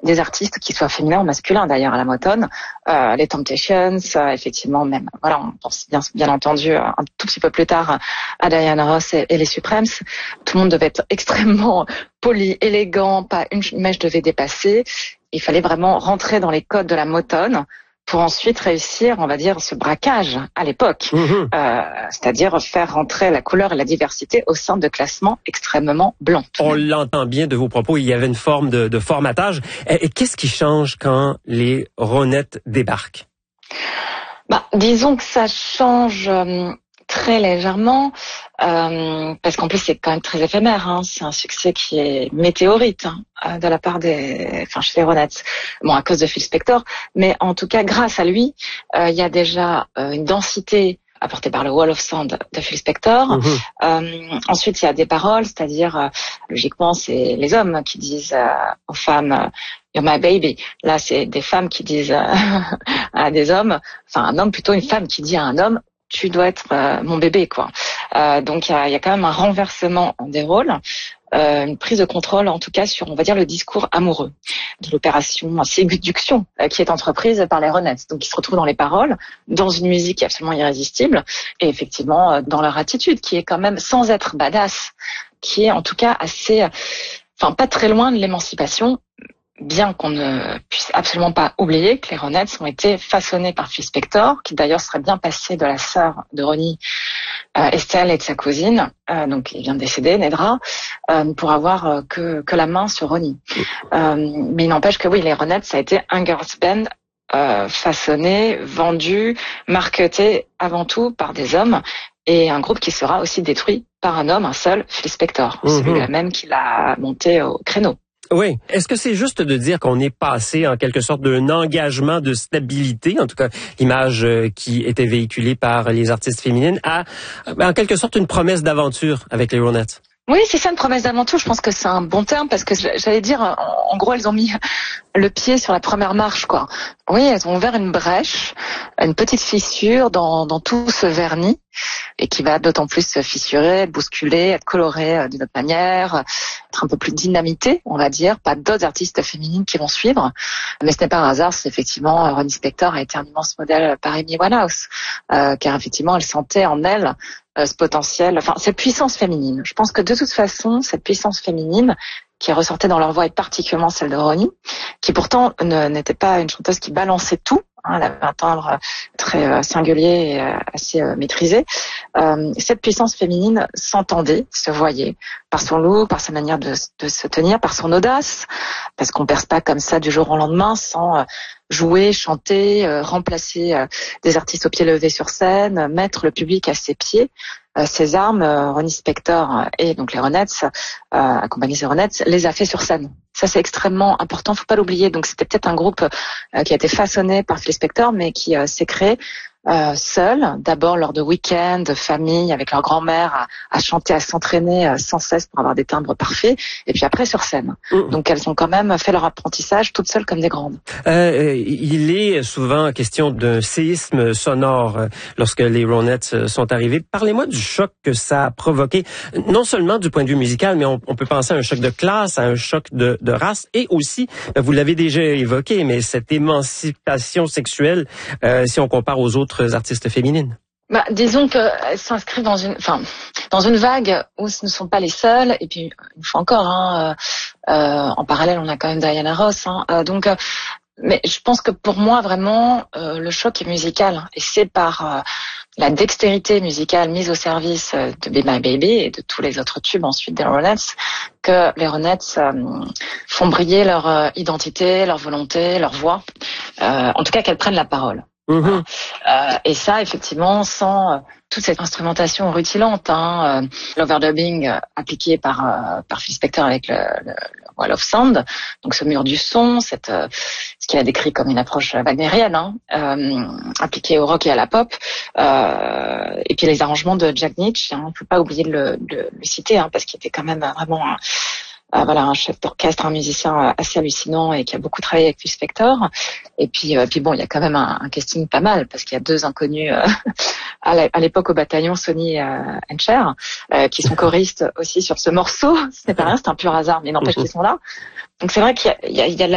des artistes qui soient féminins ou masculins d'ailleurs à la Motown, les Temptations, effectivement même, voilà, on pense bien entendu un tout petit peu plus tard à Diana Ross et les Supremes. Tout le monde devait être extrêmement poli, élégant, pas une mèche devait dépasser. Il fallait vraiment rentrer dans les codes de la Motown pour ensuite réussir, on va dire, ce braquage à l'époque, c'est-à-dire faire rentrer la couleur et la diversité au sein de classements extrêmement blancs. On l'entend bien de vos propos, il y avait une forme de formatage. Et qu'est-ce qui change quand les Ronettes débarquent? Disons que ça change très légèrement, parce qu'en plus c'est quand même très éphémère, hein. C'est un succès qui est météorite de la part chez les Ronettes. Bon, à cause de Phil Spector, mais en tout cas grâce à lui, il y a déjà une densité apportée par le Wall of Sound de Phil Spector. Ensuite, il y a des paroles, c'est-à-dire logiquement c'est les hommes qui disent aux femmes You're my baby. Là, c'est des femmes qui disent à des hommes, enfin un homme plutôt, une femme qui dit à un homme tu dois être mon bébé, quoi. Donc il y a quand même un renversement des rôles, une prise de contrôle en tout cas sur, on va dire, le discours amoureux de l'opération séduction qui est entreprise par les Ronettes. Donc ils se retrouvent dans les paroles, dans une musique qui est absolument irrésistible et effectivement dans leur attitude qui est quand même, sans être badass, qui est en tout cas assez, pas très loin de l'émancipation. Bien qu'on ne puisse absolument pas oublier que les Ronettes ont été façonnés par Phil Spector, qui d'ailleurs serait bien passé de la sœur de Ronnie, Estelle, et de sa cousine, donc il vient de décéder, Nedra, pour avoir que la main sur Ronnie. Mais il n'empêche que oui, les Ronettes, ça a été un girls band façonné, vendu, marketé avant tout par des hommes, et un groupe qui sera aussi détruit par un homme, un seul, Phil Spector, celui-là même qui l'a monté au créneau. Oui. Est-ce que c'est juste de dire qu'on est passé en quelque sorte d'un engagement de stabilité, en tout cas l'image qui était véhiculée par les artistes féminines, à en quelque sorte une promesse d'aventure avec les Ronettes? Oui, c'est ça, une promesse d'aventure. Je pense que c'est un bon terme parce que j'allais dire, en gros, elles ont mis le pied sur la première marche, quoi. Oui, elles ont ouvert une brèche, une petite fissure dans tout ce vernis et qui va d'autant plus se fissurer, être bousculé, être coloré d'une autre manière, être un peu plus dynamité, on va dire. Pas d'autres artistes féminines qui vont suivre. Mais ce n'est pas un hasard, c'est effectivement, Ronnie Spector a été un immense modèle par Amy Winehouse, car effectivement, elle sentait en elle ce potentiel, cette puissance féminine. Je pense que de toute façon, cette puissance féminine qui ressortait dans leur voix et particulièrement celle de Ronnie, qui pourtant n'était pas une chanteuse qui balançait tout, elle avait un timbre très singulier et assez maîtrisé. Cette puissance féminine s'entendait, se voyait par son look, par sa manière de se tenir, par son audace, parce qu'on perce pas comme ça du jour au lendemain sans jouer, chanter, remplacer des artistes au pied levé sur scène, mettre le public à ses pieds. Ses armes, Ronnie Spector et donc les Ronettes, accompagné des Ronettes, les a fait sur scène. Ça, c'est extrêmement important, faut pas l'oublier. Donc, c'était peut-être un groupe qui a été façonné par Phil Spector, mais qui s'est créé seul, d'abord lors de week-ends, de famille, avec leur grand-mère, à chanter, à s'entraîner sans cesse pour avoir des timbres parfaits, et puis après sur scène. Donc elles ont quand même fait leur apprentissage toutes seules comme des grandes. Il est souvent question d'un séisme sonore lorsque les Ronettes sont arrivés. Parlez-moi du choc que ça a provoqué, non seulement du point de vue musical, mais on peut penser à un choc de classe, à un choc de race, et aussi, vous l'avez déjà évoqué, mais cette émancipation sexuelle, si on compare aux autres artistes féminines. Disons qu'elles s'inscrivent dans une vague où ce ne sont pas les seules, et puis une fois encore, en parallèle on a quand même Diana Ross, mais je pense que pour moi vraiment le choc est musical, et c'est par la dextérité musicale mise au service de Be My Baby et de tous les autres tubes ensuite des Ronettes que les Ronettes font briller leur identité, leur volonté, leur voix, en tout cas qu'elles prennent la parole. Et ça, effectivement, sans toute cette instrumentation rutilante, l'overdubbing appliqué par Phil Spector avec le Wall of Sound, donc ce mur du son, ce qu'il a décrit comme une approche wagnérienne, appliquée au rock et à la pop, et puis les arrangements de Jack Nitzsche, on ne peut pas oublier de le citer, parce qu'il était quand même vraiment un chef d'orchestre, un musicien assez hallucinant et qui a beaucoup travaillé avec Phil Spector. Et puis bon, il y a quand même un casting pas mal parce qu'il y a deux inconnus à l'époque au bataillon, Sonny et Cher, qui sont choristes aussi sur ce morceau. Ce n'est pas rien, c'est un pur hasard, mais n'empêche qu'ils sont là. Donc c'est vrai qu'il y a de la